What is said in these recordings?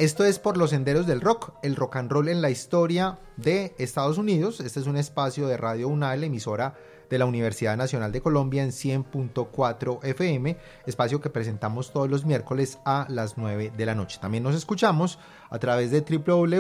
Esto es Por los Senderos del Rock, el rock and roll en la historia de Estados Unidos. Este es un espacio de Radio UNAL, emisora de la Universidad Nacional de Colombia en 100.4 FM, espacio que presentamos todos los miércoles a las 9 de la noche. También nos escuchamos a través de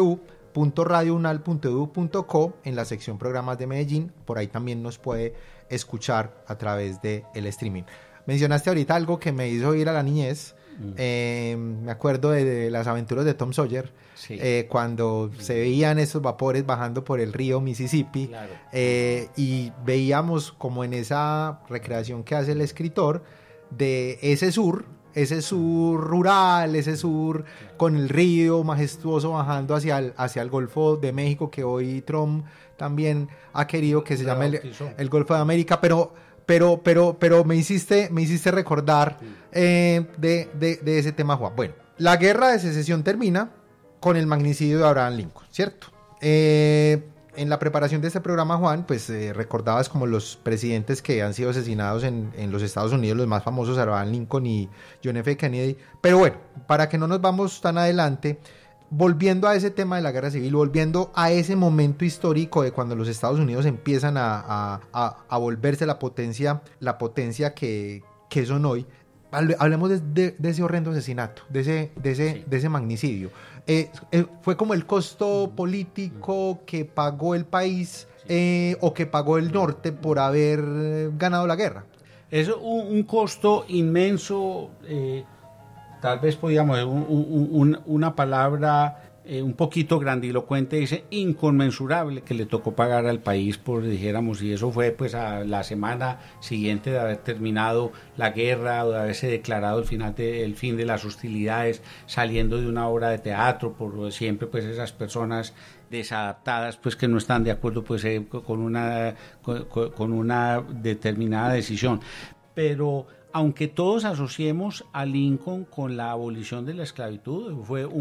www.radiounal.edu.co en la sección programas de Medellín. Por ahí también nos puede escuchar a través del streaming. Mencionaste ahorita algo que me hizo ir a la niñez. Me acuerdo de las aventuras de Tom Sawyer, sí. Cuando se veían esos vapores bajando por el río Mississippi, claro. Y veíamos como en esa recreación que hace el escritor de ese sur rural, ese sur con el río majestuoso bajando hacia el Golfo de México, que hoy Trump también ha querido que se llame el Golfo de América, pero me hiciste recordar de ese tema, Juan. Bueno, la guerra de secesión termina con el magnicidio de Abraham Lincoln, ¿cierto? En la preparación de este programa, Juan, pues recordabas como los presidentes que han sido asesinados en los Estados Unidos, los más famosos, Abraham Lincoln y John F. Kennedy. Pero bueno, para que no nos vamos tan adelante, volviendo a ese tema de la guerra civil, volviendo a ese momento histórico de cuando los Estados Unidos empiezan a volverse la potencia que son hoy, hablemos de ese horrendo asesinato, de ese magnicidio. Fue como el costo político que pagó el país, o que pagó el norte por haber ganado la guerra. Es un costo inmenso. Tal vez podíamos una palabra un poquito grandilocuente, dice inconmensurable, que le tocó pagar al país, por dijéramos, y eso fue pues a la semana siguiente de haber terminado la guerra, o de haberse declarado el fin de las hostilidades, saliendo de una obra de teatro, por siempre pues esas personas desadaptadas, pues que no están de acuerdo pues con una determinada decisión. Pero aunque todos asociemos a Lincoln con la abolición de la esclavitud, fue